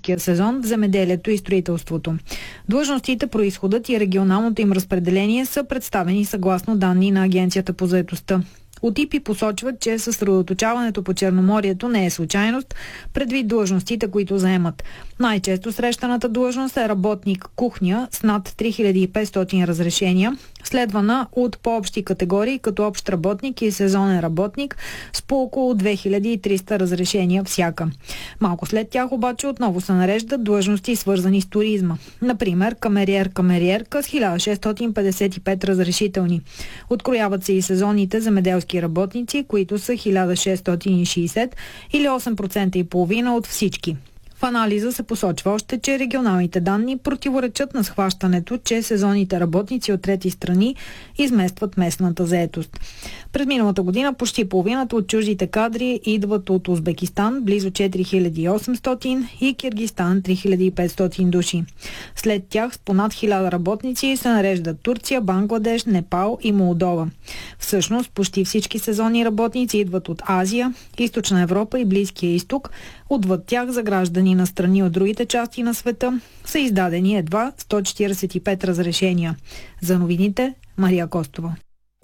творческия сезон в земеделието и строителството. Длъжностите, произходът и регионалното им разпределение са представени съгласно данни на Агенцията по заетостта. От ИПИ посочват, че съсредоточаването по Черноморието не е случайност, предвид длъжностите, които заемат. Най-често срещаната длъжност е работник кухня с над 3500 разрешения, следвана от по-общи категории като общ работник и сезонен работник с по около 2300 разрешения всяка. Малко след тях обаче отново се нареждат длъжности, свързани с туризма. Например, камериер-камериерка с 1655 разрешителни. Открояват се и сезонните земеделски работници, които са 1660 или 8,5% от всички. В анализа се посочва още, че регионалните данни противоречат на схващането, че сезонните работници от трети страни изместват местната заетост. През миналата година почти половината от чуждите кадри идват от Узбекистан, близо 4800, и Киргизстан, 3500 души. След тях с понад 1000 работници се нареждат Турция, Бангладеш, Непал и Молдова. Всъщност почти всички сезонни работници идват от Азия, Източна Европа и Близкия изток. Отвъд тях за граждани на страни от другите части на света са издадени едва 145 разрешения. За новините, Мария Костова.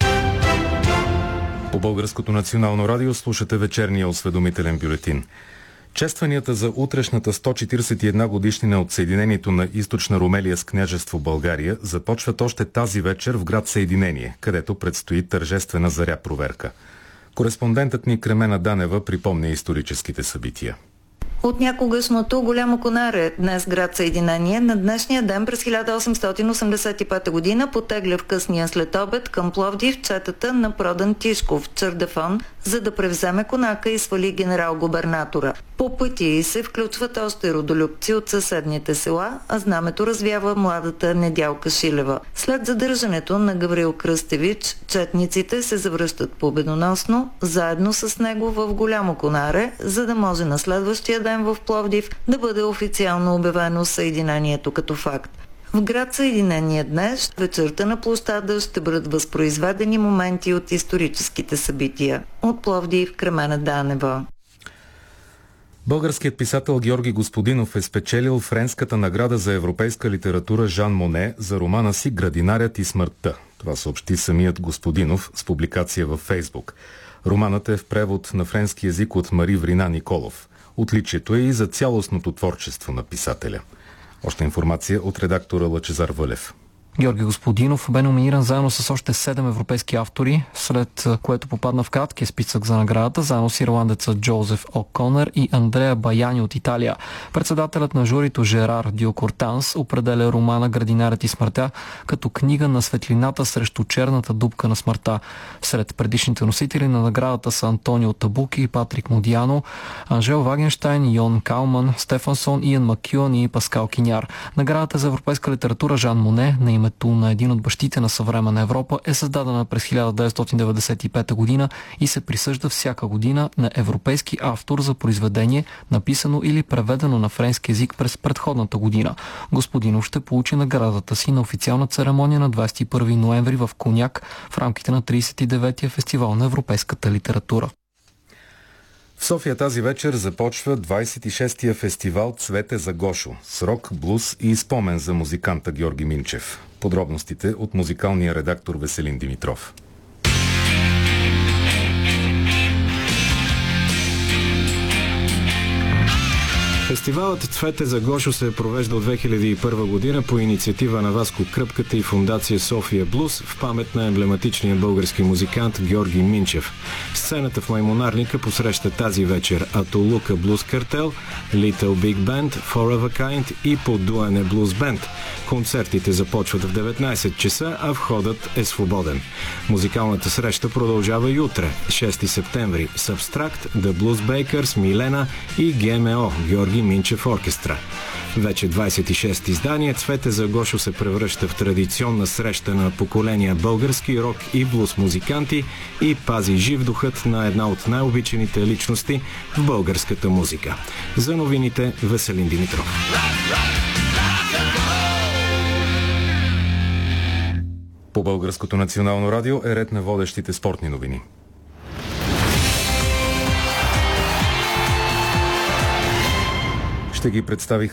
По Българското национално радио слушате вечерния осведомителен бюлетин. Честванията за утрешната 141 годишнина от съединението на Източна Румелия с княжество България започват още тази вечер в град Съединение, където предстои тържествена заря проверка. Кореспондентът ни Кремена Данева припомня историческите събития. От някогашното Голямо Конаре, днес град Съединение, на днешния ден през 1885 година потегля в късния следобед към Пловдив четата на Продан Тишков, Чърдефон, за да превземе конака и свали генерал-губернатора. По пътя й се включват още родолюбци от съседните села, а знамето развява младата Недялка Шилева. След задържането на Гаврил Кръстевич, четниците се завръщат победоносно, заедно с него в Голямо Конаре, за да може на следващия ден в Пловдив да бъде официално обявено съединението като факт. В град Съединение днес, вечерта на площада, ще бъдат възпроизведени моменти от историческите събития. От Пловдив, Кремена Данева. Българският писател Георги Господинов е спечелил френската награда за европейска литература Жан Моне за романа си «Градинарят и смъртта». Това съобщи самият Господинов с публикация във Фейсбук. Романът е в превод на френски език от Мари Врина Николов. Отличието е и за цялостното творчество на писателя. Още информация от редактора Лъчезар Вълев. Георги Господинов бе номиниран заедно с още 7 европейски автори, след което попадна в краткия списък за наградата, заедно с ирландеца Джозеф О'Конър и Андреа Баяни от Италия. Председателят на журито Жерар Дюкортанс определя романа «Градинарят и смъртта» като книга на светлината срещу черната дупка на смъртта. Сред предишните носители на наградата са Антонио Табуки, Патрик Модиано, Анжел Вагенштайн, Йон Калман, Стефансон, Иан Макюан и Паскал Киняр. Наградата за европейска литература Жан Моне на името на един от бащите на съвременна Европа е създадена през 1995 година и се присъжда всяка година на европейски автор за произведение, написано или преведено на френски език през предходната година. Господинов ще получи наградата си на официална церемония на 21 ноември в Коняк в рамките на 39-я фестивал на европейската литература. В София тази вечер започва 26-я фестивал «Цвете за Гошо» с рок, блуз и спомен за музиканта Георги Минчев. Подробностите от музикалния редактор Веселин Димитров. Фестивалът «Цвете за Гошо» се провежда от 2001 година по инициатива на Васко Кръпката и фондация София Блуз в памет на емблематичния български музикант Георги Минчев. Сцената в Маймонарника посреща тази вечер Атолука Блуз Картел, Little Big Band, Forever Kind и Подуане Блуз Бенд. Концертите започват в 19 часа, а входът е свободен. Музикалната среща продължава и утре, 6 септември, с Абстракт, The Blues Bakers, Милена и ГМО, Георги Минчев оркестра. Вече 26 издание «Цвете за Гошо» се превръща в традиционна среща на поколения български рок и блуз музиканти и пази жив духът на една от най-обичаните личности в българската музика. За новините Веселин Димитров. По Българското национално радио е ред на водещите спортни новини. Ще ги представих